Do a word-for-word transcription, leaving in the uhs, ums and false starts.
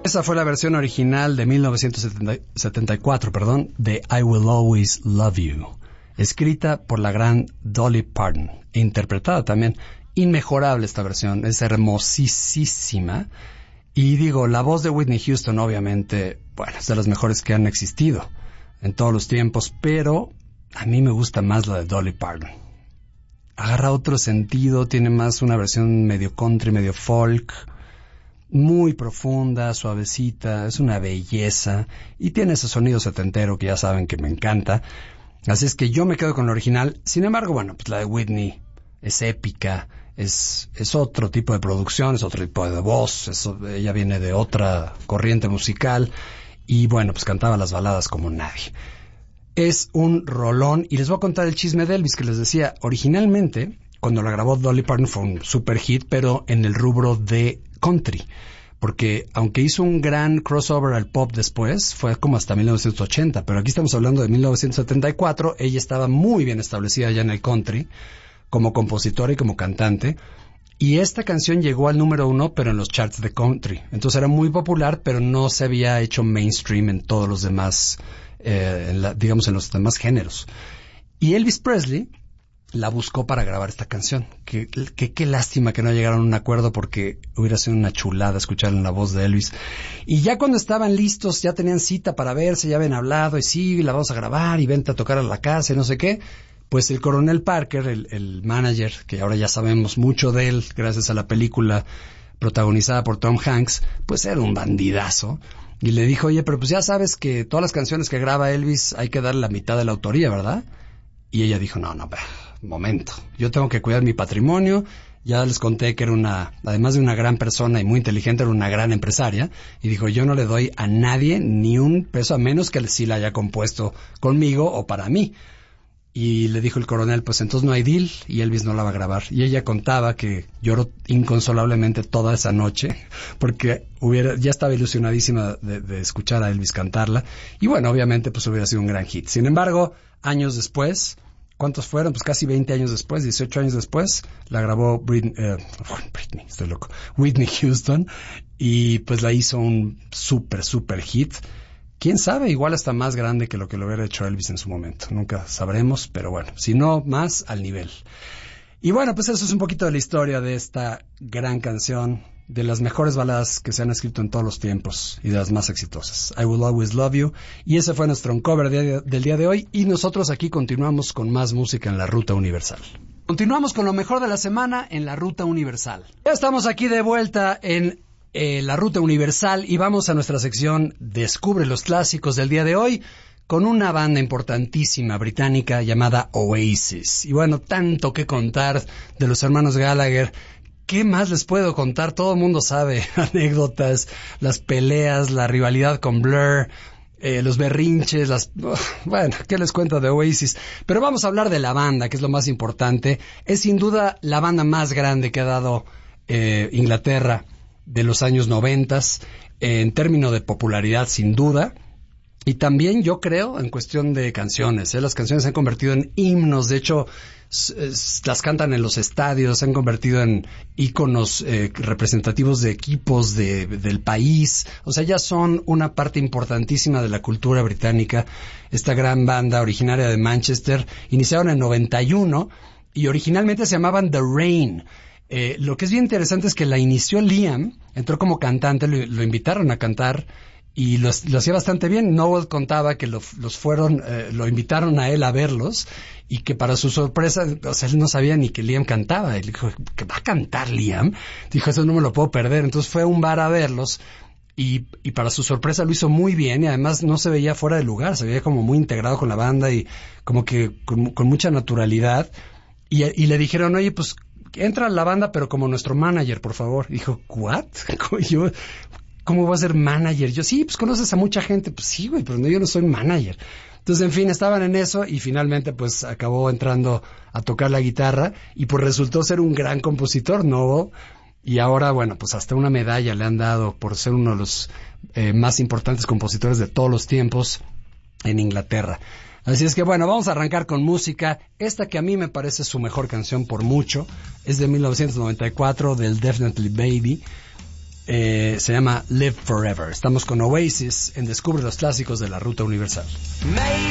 Esa fue la versión original de mil novecientos setenta y cuatro, perdón, de I Will Always Love You, escrita por la gran Dolly Parton, e interpretada también. Inmejorable esta versión, es hermosísima. Y digo, la voz de Whitney Houston, obviamente, bueno, es de las mejores que han existido en todos los tiempos, pero a mí me gusta más la de Dolly Parton. Agarra otro sentido, tiene más una versión medio country, medio folk, muy profunda, suavecita, es una belleza, y tiene ese sonido setentero que ya saben que me encanta. Así es que yo me quedo con la original. Sin embargo, bueno, pues la de Whitney es épica, es, es otro tipo de producción, es otro tipo de voz, es, ella viene de otra corriente musical, y bueno, pues cantaba las baladas como nadie. Es un rolón, y les voy a contar el chisme de Elvis, que les decía, originalmente, cuando la grabó Dolly Parton fue un super hit, pero en el rubro de country, porque aunque hizo un gran crossover al pop después, fue como hasta mil novecientos ochenta, pero aquí estamos hablando de mil novecientos setenta y cuatro, ella estaba muy bien establecida ya en el country, como compositora y como cantante, y esta canción llegó al número uno, pero en los charts de country, entonces era muy popular, pero no se había hecho mainstream en todos los demás, eh, en la, digamos en los demás géneros. Y Elvis Presley la buscó para grabar esta canción. Qué, qué, qué lástima que no llegaron a un acuerdo, porque hubiera sido una chulada escuchar en la voz de Elvis. Y ya cuando estaban listos, ya tenían cita para verse, ya habían hablado, y sí, la vamos a grabar, y vente a tocar a la casa, y no sé qué. Pues el coronel Parker, el, el manager, que ahora ya sabemos mucho de él, gracias a la película protagonizada por Tom Hanks, pues era un bandidazo. Y le dijo, oye, pero pues ya sabes que todas las canciones que graba Elvis hay que darle la mitad de la autoría, ¿verdad? Y ella dijo, no, no, momento, yo tengo que cuidar mi patrimonio. Ya les conté que era una, además de una gran persona y muy inteligente, era una gran empresaria, y dijo, yo no le doy a nadie ni un peso, a menos que sí la haya compuesto conmigo o para mí. Y le dijo el coronel, pues entonces no hay deal, y Elvis no la va a grabar. Y ella contaba que lloró inconsolablemente toda esa noche, porque hubiera, ya estaba ilusionadísima de, de escuchar a Elvis cantarla, y bueno, obviamente pues hubiera sido un gran hit. Sin embargo, años después, ¿cuántos fueron? Pues casi veinte años después, dieciocho años después, la grabó Britney, eh, Britney, estoy loco, Whitney Houston, y pues la hizo un súper, súper hit. Quién sabe, igual hasta más grande que lo que lo hubiera hecho Elvis en su momento. Nunca sabremos, pero bueno, si no, más al nivel. Y bueno, pues eso es un poquito de la historia de esta gran canción, de las mejores baladas que se han escrito en todos los tiempos y de las más exitosas. I Will Always Love You. Y ese fue nuestro uncover de, del día de hoy. Y nosotros aquí continuamos con más música en la Ruta Universal. Continuamos con lo mejor de la semana en la Ruta Universal. Ya estamos aquí de vuelta en eh, la Ruta Universal y vamos a nuestra sección Descubre los clásicos del día de hoy con una banda importantísima británica llamada Oasis. Y bueno, tanto que contar de los hermanos Gallagher. ¿Qué más les puedo contar? Todo el mundo sabe anécdotas, las peleas, la rivalidad con Blur, eh, los berrinches, las... Bueno, ¿qué les cuento de Oasis? Pero vamos a hablar de la banda, que es lo más importante. Es sin duda la banda más grande que ha dado eh, Inglaterra de los años noventas, eh, en términos de popularidad, sin duda. Y también yo creo en cuestión de canciones, ¿eh? Las canciones se han convertido en himnos, de hecho las cantan en los estadios, se han convertido en íconos eh, representativos de equipos de, del país, o sea, ya son una parte importantísima de la cultura británica. Esta gran banda originaria de Manchester, iniciaron en noventa y uno y originalmente se llamaban The Rain. Eh, lo que es bien interesante es que la inició Liam, entró como cantante, lo, lo invitaron a cantar y lo, lo hacía bastante bien. Noel contaba que lo, los fueron, eh, lo invitaron a él a verlos y que para su sorpresa, o sea, él no sabía ni que Liam cantaba. Él dijo, ¿que va a cantar Liam? Dijo, eso no me lo puedo perder. Entonces fue a un bar a verlos y, y para su sorpresa lo hizo muy bien y además no se veía fuera de lugar, se veía como muy integrado con la banda y como que con, con mucha naturalidad. Y, y le dijeron, oye, pues entra a la banda pero como nuestro manager, por favor. Y dijo, ¿what? Yo... ¿Cómo va a ser manager? Yo, sí, pues conoces a mucha gente. Pues sí, güey, pero no, yo no soy manager. Entonces, en fin, estaban en eso y finalmente pues acabó entrando a tocar la guitarra y pues resultó ser un gran compositor, ¿no? Y ahora, bueno, pues hasta una medalla le han dado por ser uno de los eh, más importantes compositores de todos los tiempos en Inglaterra. Así es que bueno, vamos a arrancar con música. Esta que a mí me parece su mejor canción por mucho es de mil novecientos noventa y cuatro, del Definitely Baby. Eh, se llama Live Forever. Estamos con Oasis en Descubre los Clásicos de la Ruta Universal.